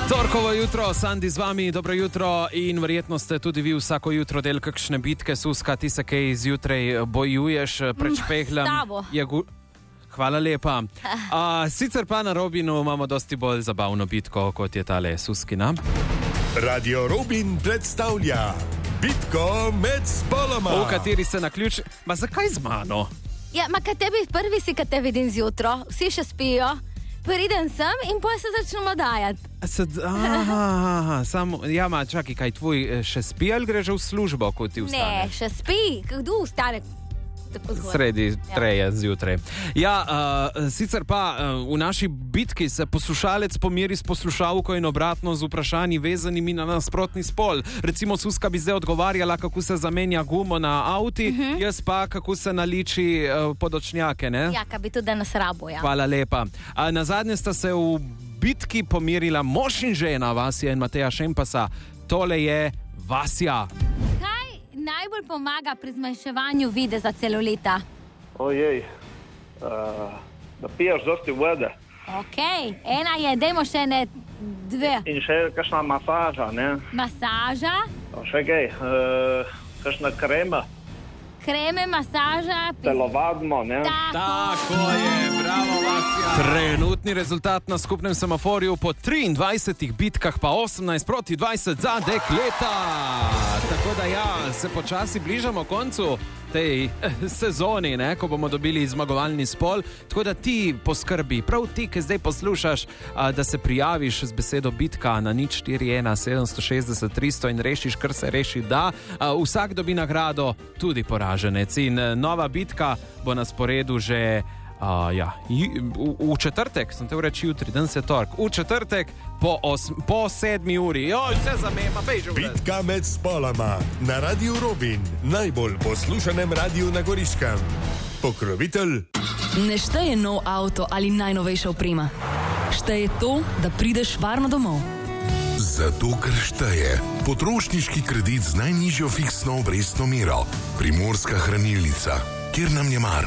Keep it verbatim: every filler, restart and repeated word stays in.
Torkovo jutro, Sandi z vami, dobro jutro in verjetno ste tudi vi vsako jutro del kakšne bitke, Suska, ti se kaj zjutraj bojuješ pred špehljam. Gu... Hvala lepa. A, sicer pa na Robinu imamo dosti bolj zabavno bitko, kot je tale Suskina. Radio Robin predstavlja bitko med spoloma, v kateri se naključ... Ma zakaj z mano? Ja, ma kaj tebi prvi si, kaj te vidim zjutro, vsi še spijo. Pridem sem in potem se začnemo dajati. Sed, aha, samo, ja, ma, čakaj, kaj tvoj še spi ali gre že v službo, ko ti vstane? Ne, še spi, kdo vstane tako zgodaj? Sredi treje zjutraj. Ja, uh, sicer pa uh, v naši bitki se poslušalec pomiri s poslušalko in obratno z vprašanji vezanimi na nasprotni spol. Recimo Suska bi zdaj odgovarjala, kako se zamenja gumo na avti, uh -huh. jaz pa, kako se naliči uh, podočnjake, ne? Ja, kaj bi tudi danes rabo, ja. Hvala lepa. Uh, nazadnje sta se v bitki pomirila mož in žena, Vasja in Mateja Šempasa. Tole je Vasja. Kaj najbolj pomaga pri zmanjševanju videza celulita? Ojej, uh, da piješ dosti vode. Ok, ena je, dajmo še ne dve. In še kakšna masaža, ne? Masaža? O, še kaj, uh, kakšna krema. Kreme, masaža. Telovadimo, ne? Tako. Tako je, bravo Vasja. Trenutni rezultat na skupnem semaforju po triindvajsetih bitkah pa osemnajst proti dvajset za dekleta. Tako da ja, se počasi bližamo koncu tej sezoni, ne, ko bomo dobili zmagovalni spol. Tako da ti poskrbi, prav ti, ki zdaj poslušaš, da se prijaviš z besedo bitka na nič štiri ena sedemsto šestdeset tristo in rešiš, kar se reši da. Vsak dobi nagrado, tudi poraženec. In nova bitka bo na sporedu že Uh, ja, v, v četrtek, sem te reči jutri, danes je tork, v četrtek po, osm, po sedmi uri. Joj, vse zamema, bej že v res. Bitka med spoloma na Radio Robin, najbolj poslušanem radiju na Goriškem. Pokrovitelj. Ne šteje nov avto ali najnovejša oprema. Šteje to, da prideš varno domov. Zato, ker šteje potrošniški kredit z najnižjo fiksno obrestno mero. Primorska hranilnica, kjer nam je mar.